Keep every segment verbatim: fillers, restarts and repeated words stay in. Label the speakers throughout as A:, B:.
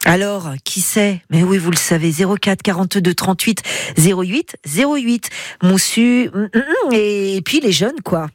A: Alors, qui c'est? Mais oui, vous le savez, zéro quatre quarante-deux trente-huit zéro huit zéro huit. Moussu, et puis les jeunes, quoi.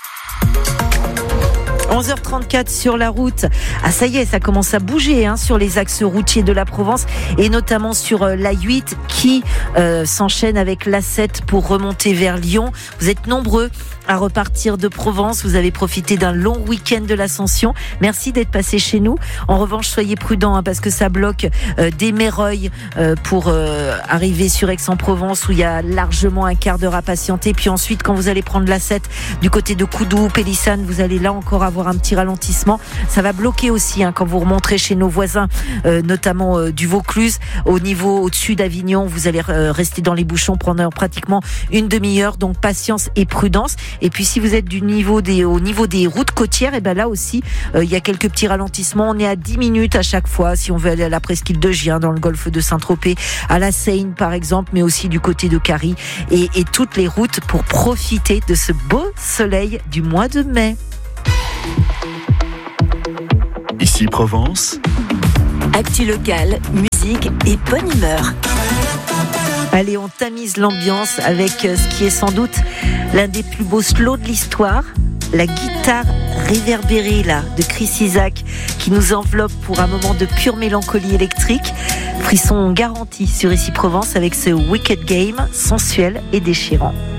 A: onze heures trente-quatre sur la route. Ah, ça y est, ça commence à bouger hein, sur les axes routiers de la Provence et notamment sur euh, l'A huit qui euh, s'enchaîne avec l'A sept pour remonter vers Lyon. Vous êtes nombreux à repartir de Provence. Vous avez profité d'un long week-end de l'Ascension. Merci d'être passé chez nous. En revanche, soyez prudents hein, parce que ça bloque euh, des Méreuil euh, pour euh, arriver sur Aix-en-Provence où il y a largement un quart d'heure à patienter. Puis ensuite, quand vous allez prendre l'A sept du côté de Coudou, Pélissane, vous allez là encore avoir un petit ralentissement. Ça va bloquer aussi hein, quand vous remonterez chez nos voisins, euh, notamment euh, du Vaucluse. Au niveau au-dessus d'Avignon, vous allez euh, rester dans les bouchons pendant pratiquement une demi-heure. Donc patience et prudence. Et puis si vous êtes du niveau des, au niveau des routes côtières, et ben là aussi, euh, il y a quelques petits ralentissements. On est à dix minutes à chaque fois si on veut aller à la presqu'île de Gien, dans le golfe de Saint-Tropez, à la Seine par exemple, mais aussi du côté de Carie et, et toutes les routes pour profiter de ce beau soleil du mois de mai.
B: Ici Provence.
C: Actu locale, musique et bonne humeur.
A: Allez, on tamise l'ambiance avec ce qui est sans doute l'un des plus beaux slows de l'histoire. La guitare réverbérée là, de Chris Isaak qui nous enveloppe pour un moment de pure mélancolie électrique. Frisson garanti sur Ici Provence avec ce Wicked Game sensuel et déchirant.